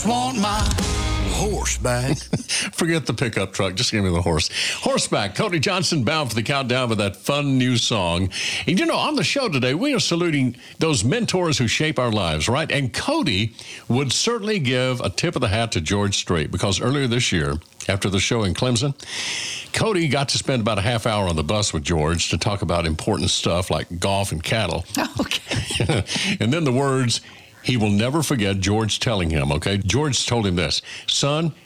want my horseback. Forget the pickup truck. Just give me the horse. Horseback. Cody Johnson bound for the countdown with that fun new song. And you know, on the show today, we are saluting those mentors who shape our lives, right? And Cody would certainly give a tip of the hat to George Strait, because earlier this year, after the show in Clemson, Cody got to spend about a half hour on the bus with George to talk about important stuff like golf and cattle. Okay. And then the words he will never forget George telling him, okay? George told him this: son,